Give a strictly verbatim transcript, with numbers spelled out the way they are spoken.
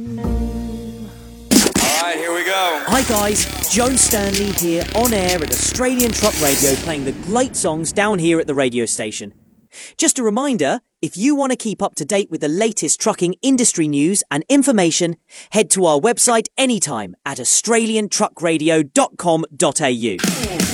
Alright, here we go. Hi guys, Joe Stanley here on air at Australian Truck Radio playing the great songs down here at the radio station. Just a reminder, if you want to keep up to date with the latest trucking industry news and information, head to our website anytime at australian truck radio dot com dot a u.